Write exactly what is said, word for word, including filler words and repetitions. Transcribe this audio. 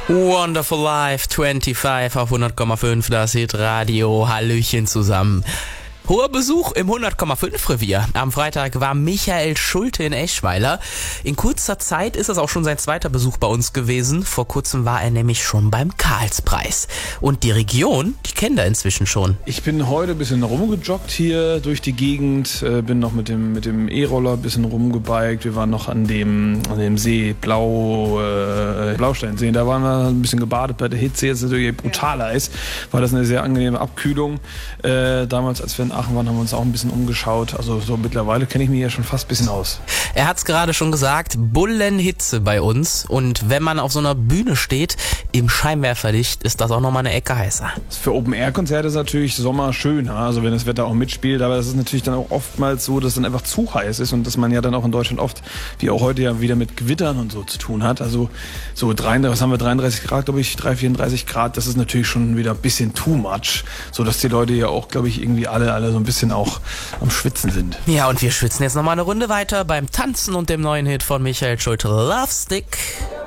Wonderful Life fünfundzwanzig auf hundert Komma fünf, das Hitradio. Hallöchen zusammen. Hoher Besuch im hundert Komma fünf Revier. Am Freitag war Michael Schulte in Eschweiler. In kurzer Zeit ist es auch schon sein zweiter Besuch bei uns gewesen. Vor kurzem war er nämlich schon beim Karlspreis. Und die Region, die kennt er inzwischen schon. Ich bin heute ein bisschen rumgejoggt hier durch die Gegend, äh, bin noch mit dem mit dem E-Roller ein bisschen rumgebiked. Wir waren noch an dem an dem See Blau äh, Blausteinsee. Da waren wir ein bisschen gebadet bei der Hitze. Jetzt natürlich brutal Eis, war das eine sehr angenehme Abkühlung. Äh, damals, als wir in Aachen waren, haben wir uns auch ein bisschen umgeschaut. Also so mittlerweile kenne ich mich ja schon fast ein bisschen aus. Er hat es gerade schon gesagt, Bullenhitze bei uns. Und wenn man auf so einer Bühne steht, im Scheinwerferlicht, ist das auch nochmal eine Ecke heißer. Für Open-Air-Konzerte ist natürlich Sommer schön, also wenn das Wetter auch mitspielt. Aber das ist natürlich dann auch oftmals so, dass es dann einfach zu heiß ist und dass man ja dann auch in Deutschland oft, wie auch heute ja wieder mit Gewittern und so zu tun hat. Also so dreiunddreißig, was haben wir, dreiunddreißig Grad, glaube ich, drei, vierunddreißig Grad, das ist natürlich schon wieder ein bisschen too much. So dass die Leute ja auch, glaube ich, irgendwie alle, alle so ein bisschen auch am Schwitzen sind. Ja, und wir schwitzen jetzt nochmal eine Runde weiter beim Tanzen und dem neuen Hit von Michael Schulte, Love Stick.